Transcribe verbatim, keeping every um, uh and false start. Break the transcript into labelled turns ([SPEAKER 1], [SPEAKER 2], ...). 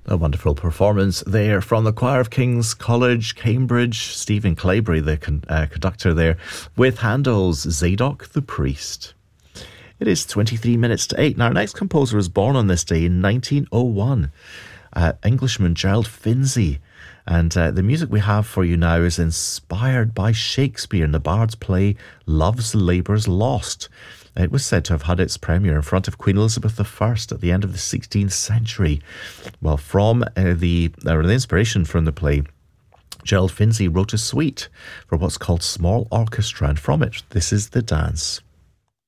[SPEAKER 1] A wonderful performance there from the Choir of King's College, Cambridge. Stephen Claybury, the con- uh, conductor there, with Handel's Zadok the Priest. It is twenty-three minutes to eight. Now, our next composer was born on this day in nineteen oh one. Uh, Englishman Gerald Finzi. And uh, the music we have for you now is inspired by Shakespeare in the Bard's play Love's Labour's Lost. It was said to have had its premiere in front of Queen Elizabeth the First at the end of the sixteenth century. Well, from uh, the, uh, the inspiration from the play, Gerald Finzi wrote a suite for what's called small orchestra, and from it, this is the dance.